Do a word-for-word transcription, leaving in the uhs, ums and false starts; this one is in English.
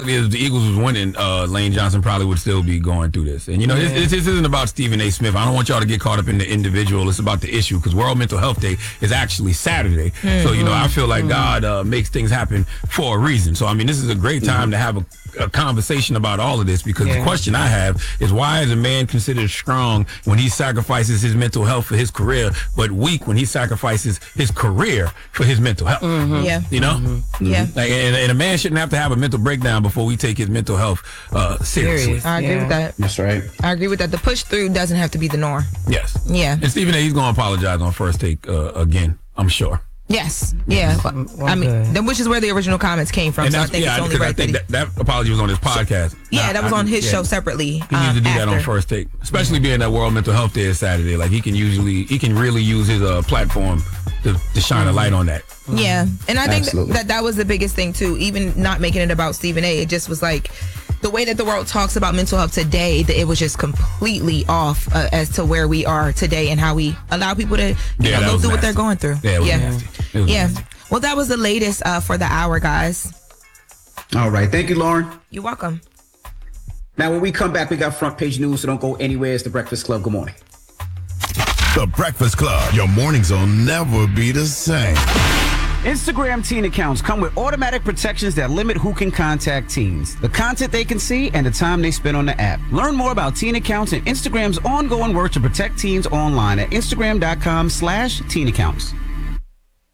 likely if the Eagles was winning, uh, Lane Johnson probably would still be going through this. And, you know, yeah. this, this isn't about Stephen A. Smith. I don't want y'all to get caught up in the individual. It's about the issue, because World Mental Health Day is actually Saturday. Mm-hmm. So, you know, I feel like mm-hmm. God uh, makes things happen for a reason. So, I mean, this is a great time mm-hmm. to have a, a conversation about all of this, because yeah. the question I have is, why is a man considered strong when he sacrifices his mental health for his career, but weak when he sacrifices his career for his mental health? Mm-hmm. Yeah. You know? Mm-hmm. Yeah. Like, and, and a man shouldn't have to have a mental breakdown before we take his mental health uh, seriously. I agree yeah. with that. That's right. I agree with that. The push through doesn't have to be the norm. Yes. Yeah. And Stephen A., he's going to apologize on First Take uh, again, I'm sure. Yes. Yeah. Well, I mean, then, which is where the original comments came from. And so I that's, think yeah, it's only right I think that, that, that apology was on his podcast. So, yeah, nah, that was I, on his yeah. show separately. He um, needs to do after. that on First Take, especially being that World Mental Health Day is Saturday. Like, he can usually, he can really use his uh, platform to, to shine a light on that. Yeah, and I think Absolutely. that that was the biggest thing too. Even not making it about Stephen A., it just was like the way that the world talks about mental health today, that it was just completely off uh, as to where we are today and how we allow people to you yeah, know, go through nasty. what they're going through. Yeah, it was yeah. nasty. It was yeah. nasty. Well, that was the latest uh, for the hour, guys. All right. Thank you, Lauren. You're welcome. Now, when we come back, we got front page news, so don't go anywhere. It's The Breakfast Club. Good morning. The Breakfast Club. Your mornings will never be the same. Instagram teen accounts come with automatic protections that limit who can contact teens, the content they can see, and the time they spend on the app. Learn more about teen accounts and Instagram's ongoing work to protect teens online at Instagram dot com slash teen accounts.